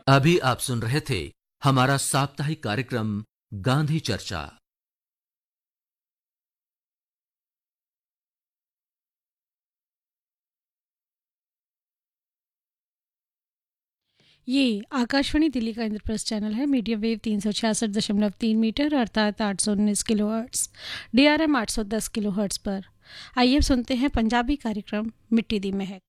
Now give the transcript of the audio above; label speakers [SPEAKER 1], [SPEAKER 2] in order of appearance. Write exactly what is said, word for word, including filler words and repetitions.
[SPEAKER 1] अभी आप सुन रहे थे हमारा साप्ताहिक कार्यक्रम गांधी चर्चा।
[SPEAKER 2] ये आकाशवाणी दिल्ली का इंद्रप्रस्थ चैनल है। मीडियम वेव तीन सौ छियासठ दशमलव तीन मीटर अर्थात आठ सौ उन्नीस kilo hertz, D R M आठ सौ दस किलो हर्ट्स पर। आइए सुनते हैं पंजाबी कार्यक्रम मिट्टी दी महक।